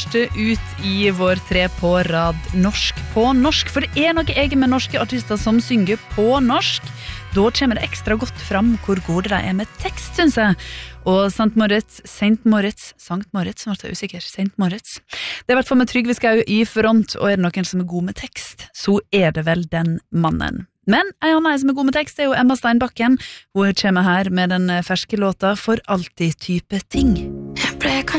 først ut I vår 3 på rad norsk på norsk, for det noe egen med norske artister som synger på norsk. Da kommer det ekstra godt fram hvor gode de med tekst, synes jeg. Og St. Moritz, nå ble jeg usikker, St. Moritz. Det I hvert fall med Trygve Skau I front, og det noen som god med tekst, så det vel den mannen. Men en annen som god med tekst jo Emma Steinbakken. Hun kommer her med den ferske låta For alltid type ting.